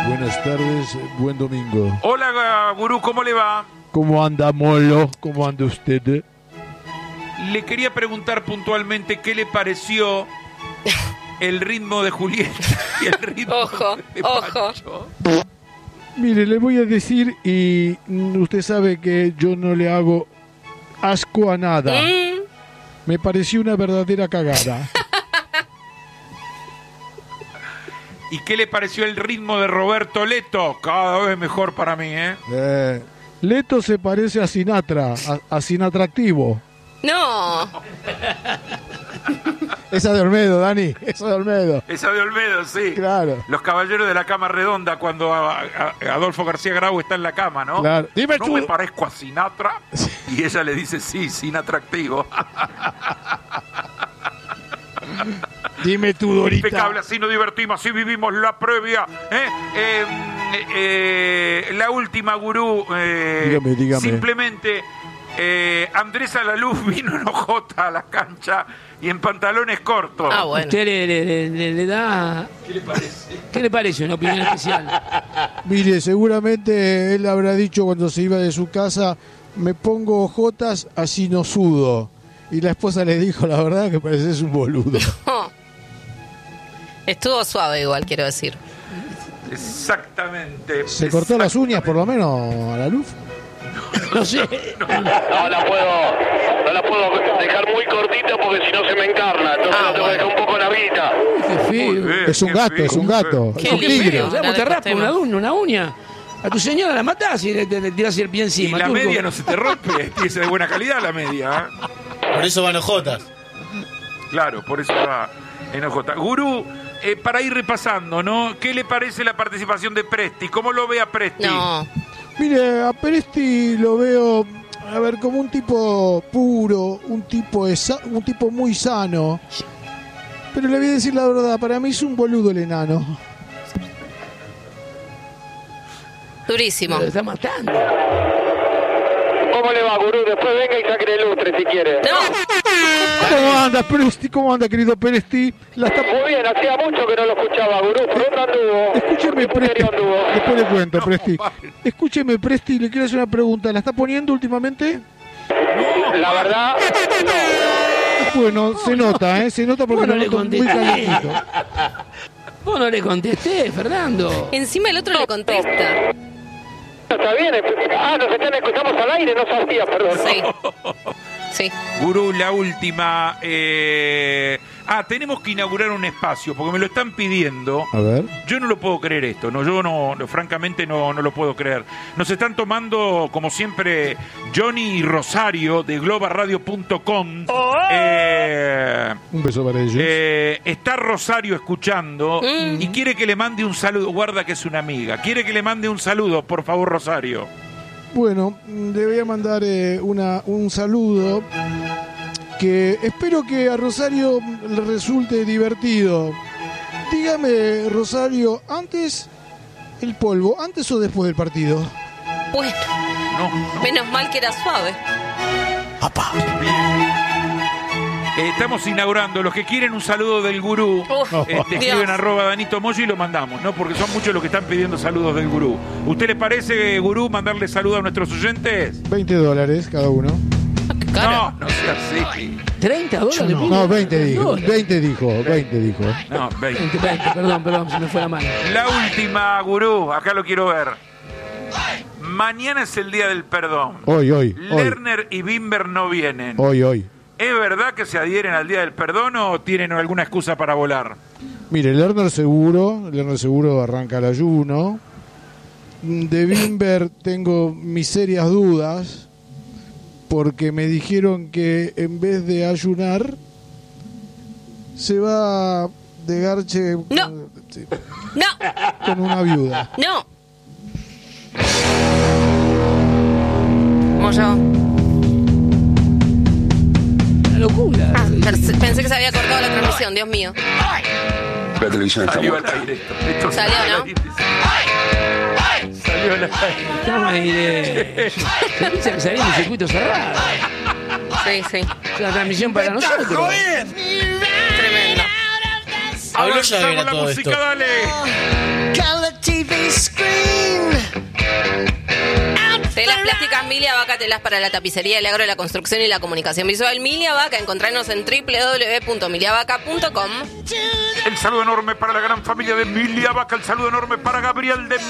Buenas tardes, buen domingo. Hola, gurú, ¿cómo le va? ¿Cómo anda, Molo? ¿Cómo anda usted? Le quería preguntar puntualmente qué le pareció el ritmo de Julieta y el ritmo de Pancho. Mire, le voy a decir, y usted sabe que yo no le hago asco a nada. Me pareció una verdadera cagada. ¿Y qué le pareció el ritmo de Roberto Leto? Cada vez mejor para mí, ¿eh? Leto se parece a Sinatra, a Sinatractivo. No. Esa de Olmedo, Dani, esa de Olmedo. Esa de Olmedo, sí. Claro. Los caballeros de la cama redonda cuando Adolfo García Grau está en la cama, ¿no? Claro. Dime ¿No me parezco a Sinatra? Y ella le dice, sí, Sinatractivo. Dime tú, Dorita. Impecable, así nos divertimos, así vivimos la previa. La última, gurú. Dígame. Simplemente, Andrés Alaluz vino en ojota a la cancha y en pantalones cortos. Ah, bueno. ¿Usted le da... ¿Qué le parece? ¿Qué le parece una opinión especial? Mire, seguramente él habrá dicho cuando se iba de su casa, me pongo ojotas, así no sudo. Y la esposa le dijo, la verdad, que pareces un boludo. Estuvo suave igual, quiero decir. Exactamente. ¿Se cortó las uñas, por lo menos, a la luz? No sé. No la puedo dejar muy cortita porque si no se me encarna. Entonces la tengo que dejar un poco larguita. Qué feo. Es un gato, es un gato. Qué Es un lindo. tigre. O sea, vos te raspas una uña. A tu señora la matás y le tirás el pie Y encima. la turco. media no se te rompe, tiene que ser de buena calidad la media. Por eso van ojotas. Claro, por eso va en ojota. Gurú, para ir repasando, ¿no? ¿Qué le parece la participación de Presti? ¿Cómo lo ve a Presti? No. Mire, a Presti lo veo, a ver, como un tipo puro, un tipo muy sano. Pero le voy a decir la verdad, para mí es un boludo el enano. Durísimo. Lo está matando. ¿Cómo le va, gurú? Después venga y saque el lustre si quiere. No. ¿Cómo anda, Presti? ¿Cómo anda, querido Presti? Muy bien, hacía mucho que no lo escuchaba, gurú. ¿Por dónde anduvo? Escúcheme, ¿Por qué Presti. anduvo? Después le cuento, Presti. vale. Escúcheme, Presti, le quiero hacer una pregunta. ¿La está poniendo últimamente? La verdad, Bueno, se nota, Se nota porque Bueno, lo le noto muy contesté. calentito. Vos no le contesté, Fernando. Encima el otro le contesta. está bien. Estamos al aire, no sabía, perdón. Sí. Sí. Gurú, la última. Tenemos que inaugurar un espacio, porque me lo están pidiendo. A ver. Yo no lo puedo creer esto, francamente no lo puedo creer. Nos están tomando, como siempre, Johnny y Rosario de globalradio.com. Un beso para ellos. Está Rosario escuchando y quiere que le mande un saludo. Guarda que es una amiga. Quiere que le mande un saludo, por favor, Rosario. Bueno, le voy a mandar un saludo que espero que a Rosario le resulte divertido. Dígame, Rosario, ¿antes el polvo, antes o después del partido? Bueno. No. Menos mal que era suave. Estamos inaugurando. Los que quieren un saludo del gurú, escriben @ Danito Moyo y lo mandamos, ¿no? Porque son muchos los que están pidiendo saludos del gurú. ¿Usted le parece, gurú, mandarle saludos a nuestros oyentes? $20 cada uno. Claro. No sea así. $30. No, 20 dijo. 20 dijo. No, 20. 20, perdón, se me fue la mano. La última, gurú, acá lo quiero ver. Mañana es el día del perdón. Hoy. Lerner y Bimber no vienen. Hoy. ¿Es verdad que se adhieren al día del perdón o tienen alguna excusa para volar? Mire, Lerner seguro arranca el ayuno. De Bimber tengo mis serias dudas, porque me dijeron que en vez de ayunar se va de garche No. con una viuda. No. ¿Cómo yo? Una locura. Pensé que se había cortado la transmisión, Dios mío. La televisión está Salió al muerta. aire. Esto Salió, al ¿no? aire. Salió al aire. Estamos ahí de... Se piensa que salimos en circuito cerrado. Sí. Es una transmisión para nosotros. Tremendo. Habló ya Avanzamos bien a la todo música, esto. dale. Color TV Milia Vaca Telas para la tapicería, el agro, la construcción y la comunicación visual. Milia Vaca, encontrarnos en www.miliavaca.com. El saludo enorme para la gran familia de Milia Vaca. El saludo enorme para Gabriel de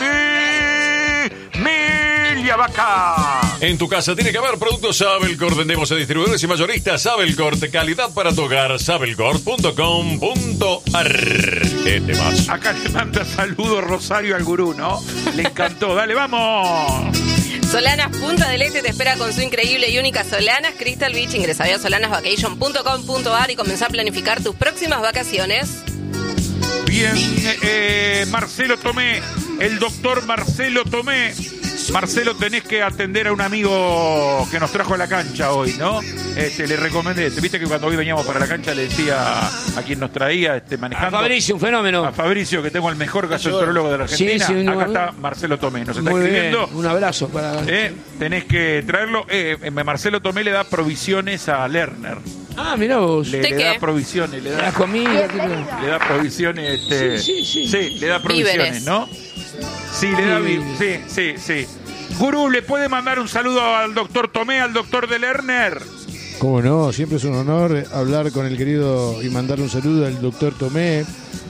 Milia Vaca. En tu casa tiene que haber productos Sabelcor. Vendemos a distribuidores y mayoristas Sabelcor. Calidad para tu hogar. Sabelcor.com.ar. Más. Acá le manda saludos Rosario al gurú, ¿no? Le encantó. Dale, vamos. Solanas Punta del Este te espera con su increíble y única Solanas Crystal Beach. Ingresa a solanasvacation.com.ar y comenzá a planificar tus próximas vacaciones. Bien, Marcelo Tomé, el doctor Marcelo Tomé. Marcelo, tenés que atender a un amigo que nos trajo a la cancha hoy, ¿no? Le recomendé, viste que cuando hoy veníamos para la cancha le decía a quien nos traía manejando. A Fabricio, un fenómeno. A Fabricio, que tengo el mejor gastroenterólogo de la Argentina. Sí, acá está Marcelo Tomé, nos está muy escribiendo. Bien. Un abrazo para... Tenés que traerlo. Marcelo Tomé le da provisiones a Lerner. Ah, mirá vos. Le da provisiones, le da comida. Le da provisiones, Sí, le da provisiones, víveres, ¿no? Sí, le da sí. Gurú, ¿le puede mandar un saludo al doctor Tomé, al doctor de Lerner? Cómo no, siempre es un honor hablar con el querido y mandarle un saludo al doctor Tomé.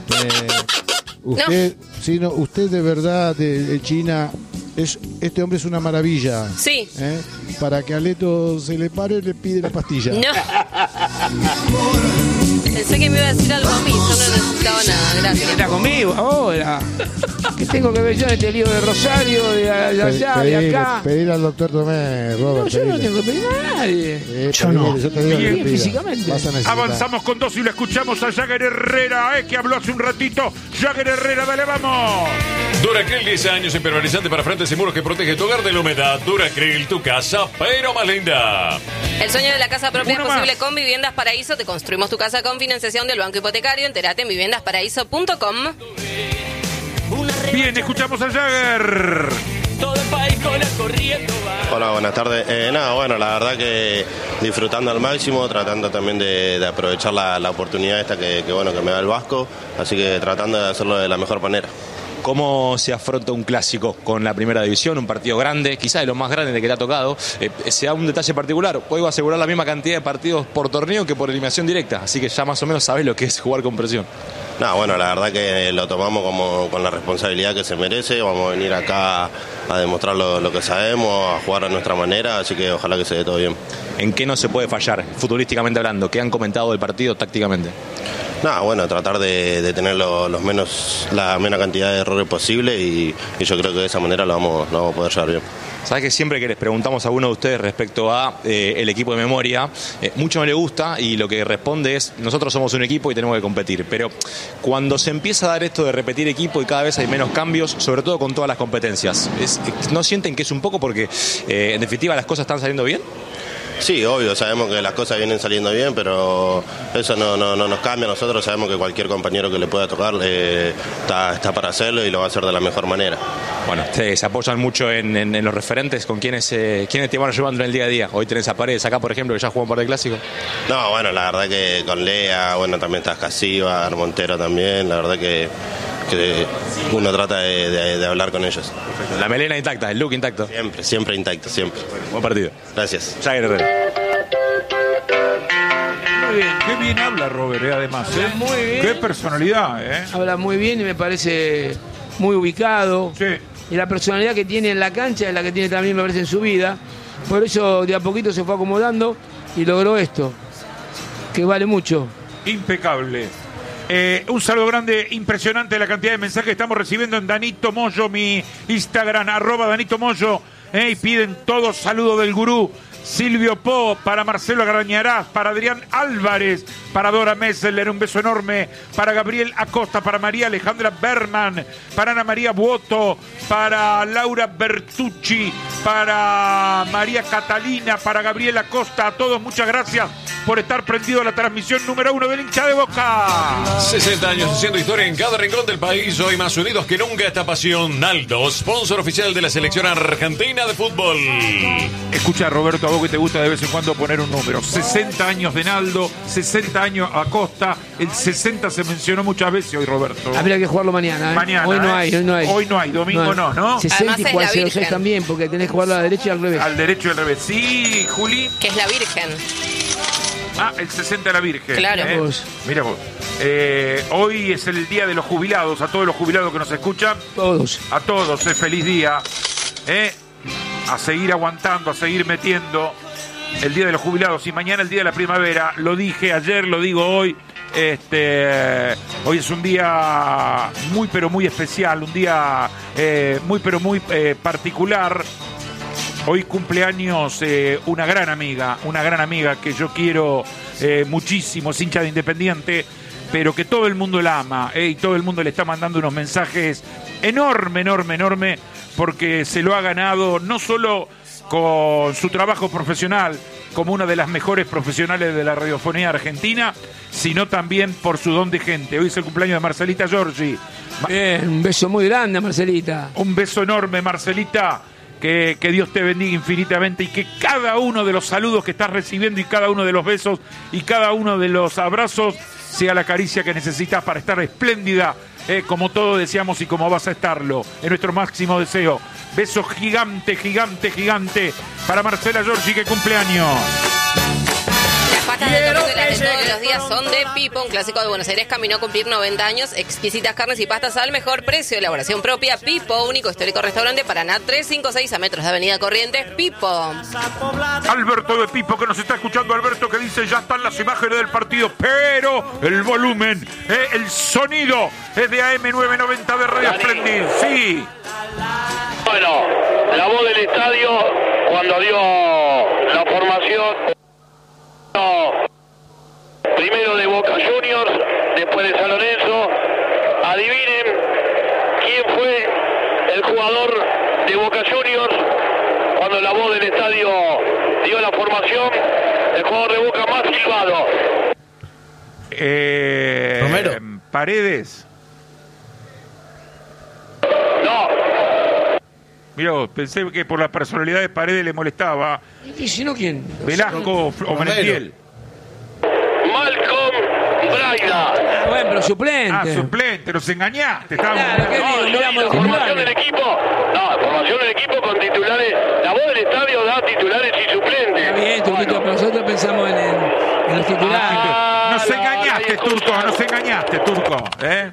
Usted de verdad, de China, este hombre es una maravilla. Sí. Para que a Leto se le pare, le pide la pastilla. No. Pensé que me iba a decir algo a mí, yo no necesitaba nada, gracias. Está conmigo ahora. ¿Qué tengo que ver yo en este lío de Rosario, de allá, de acá? Pedir al doctor Tomé, Robert. No, yo no tengo que pedir a nadie. Yo no. Yo te digo Bien, físicamente. Avanzamos con dos y lo escuchamos a Jagger Herrera, que habló hace un ratito. Jagger Herrera, dale, vamos. Duracryl, 10 años, impermeabilizante para frentes y muros que protege tu hogar de la humedad. Duracryl, tu casa, pero más linda. El sueño de la casa propia Uno es posible más. con Viviendas Paraíso. Te construimos tu casa con financiación del Banco Hipotecario. Entérate en viviendasparaíso.com. Bien, escuchamos a Jagger. Hola, buenas tardes. Bueno, la verdad que disfrutando al máximo, tratando también de aprovechar la oportunidad esta que me da el Vasco, así que tratando de hacerlo de la mejor manera. ¿Cómo se afronta un clásico con la primera división? Un partido grande, quizás de los más grandes de que te ha tocado. Se da un detalle particular. Puedo asegurar la misma cantidad de partidos por torneo que por eliminación directa. Así que ya más o menos sabés lo que es jugar con presión. Bueno, la verdad que lo tomamos como con la responsabilidad que se merece. Vamos a venir acá a demostrar lo que sabemos, a jugar a nuestra manera. Así que ojalá que se dé todo bien. ¿En qué no se puede fallar, futbolísticamente hablando? ¿Qué han comentado del partido tácticamente? Bueno, tratar de tener la menos cantidad de errores posible y yo creo que de esa manera lo vamos a poder llevar bien. Sabes que siempre que les preguntamos a alguno de ustedes respecto a el equipo de memoria, mucho no le gusta y lo que responde es: nosotros somos un equipo y tenemos que competir. Pero cuando se empieza a dar esto de repetir equipo y cada vez hay menos cambios, sobre todo con todas las competencias, ¿no sienten que es un poco porque en definitiva las cosas están saliendo bien? Sí, obvio, sabemos que las cosas vienen saliendo bien, pero eso no nos cambia. Nosotros sabemos que cualquier compañero que le pueda tocar está para hacerlo y lo va a hacer de la mejor manera. Bueno, ustedes se apoyan mucho en los referentes, con quienes te van ayudando en el día a día. Hoy tenés a Paredes acá, por ejemplo, que ya jugó un par de clásicos. Bueno, la verdad que con Lea, también está Casiva, Montero también, la verdad que uno trata de hablar con ellos. La melena intacta, el look intacto. Siempre intacto, siempre. Buen partido. Gracias. Jagger Herrera. Muy bien, qué bien habla Robert, además. Muy bien. Qué personalidad, Habla muy bien y me parece muy ubicado. Sí. Y la personalidad que tiene en la cancha es la que tiene también, me parece, en su vida. Por eso de a poquito se fue acomodando y logró esto, que vale mucho. Impecable. Un saludo grande, impresionante la cantidad de mensajes que estamos recibiendo en Danito Moyo, mi Instagram, @Danito Moyo, y piden todos saludos del gurú. Silvio Po, para Marcelo Garañarás, para Adrián Álvarez, para Dora Messeler, un beso enorme, para Gabriel Acosta, para María Alejandra Berman, para Ana María Buoto, para Laura Bertucci, para María Catalina, para Gabriel Acosta, a todos muchas gracias por estar prendido a la transmisión número 1 del hincha de Boca. 60 años haciendo historia en cada rincón del país, hoy más unidos que nunca esta pasión. Naldo, sponsor oficial de la selección argentina de fútbol. Escucha, Roberto, a vos que te gusta de vez en cuando poner un número. 60 años de Naldo, 60 años Acosta. El 60 se mencionó muchas veces hoy, Roberto. Habría que jugarlo mañana. Mañana. Hoy no hay. Hoy no hay, domingo no. 60 y Además es cual la 06 Virgen. también, porque tenés jugar a la derecha y al revés. Al derecho y al revés. Sí, Juli. Que es la Virgen. El 60 de la Virgen. Claro. Mira vos. Hoy es el día de los jubilados. A todos los jubilados que nos escuchan. Todos. A todos, feliz día. A seguir aguantando, a seguir metiendo. El día de los jubilados y mañana el día de la primavera. Lo dije ayer, lo digo hoy. Hoy es un día muy pero muy especial, un día muy pero muy particular. Hoy cumpleaños una gran amiga que yo quiero muchísimo, es hincha de Independiente, pero que todo el mundo la ama, y todo el mundo le está mandando unos mensajes enorme, porque se lo ha ganado no solo con su trabajo profesional como una de las mejores profesionales de la radiofonía argentina, sino también por su don de gente. Hoy es el cumpleaños de Marcelita Giorgi. Bien, un beso muy grande, Marcelita. Un beso enorme, Marcelita. Que Dios te bendiga infinitamente y que cada uno de los saludos que estás recibiendo y cada uno de los besos y cada uno de los abrazos sea la caricia que necesitas para estar espléndida, como todos deseamos y como vas a estarlo. Es nuestro máximo deseo. Beso gigante para Marcela Giorgi, que cumpleaños. Las pastas de Torres de todos los días son de Pipo, un clásico de Buenos Aires. Caminó a cumplir 90 años. Exquisitas carnes y pastas al mejor precio. Elaboración propia. Pipo, único histórico restaurante Paraná 356 a metros de Avenida Corrientes. Pipo. Alberto de Pipo, que nos está escuchando. Alberto, que dice: ya están las imágenes del partido, pero el volumen, el sonido es de AM990 de Radio Splendid. Sí. Bueno, la voz del estadio cuando dio la formación. Primero de Boca Juniors, después de San Lorenzo. Adivinen quién fue el jugador de Boca Juniors cuando la voz del estadio dio la formación. El jugador de Boca más silbado. Romero. Paredes. No. Mirá, pensé que por la personalidad de Paredes le molestaba. ¿Y si no quién? Velasco o Menentiel. Malcolm Braida. Bueno, pero suplente. Suplente, nos engañaste. Claro, ¿qué digo? Miramos la formación del equipo. No, formación del equipo con titulares. La voz del estadio da titulares y suplentes. Está bien, Turquito, pero nosotros pensamos en los titulares. Nos engañaste, Turco, nos engañaste, Turco.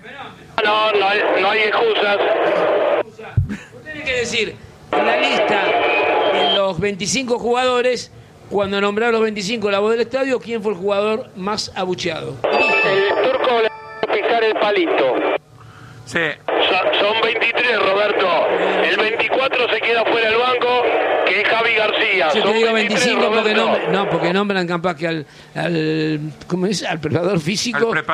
No hay excusas. Usted tiene que decir, en la lista de los 25 jugadores, cuando nombraron los 25 la voz del estadio, ¿quién fue el jugador más abucheado? El Turco le va a pisar el palito. Sí. Son 23, Roberto. El 24 se queda fuera del banco, que es Javi García. Yo te digo 25 Roberto. porque nombran capaz que al preparador físico.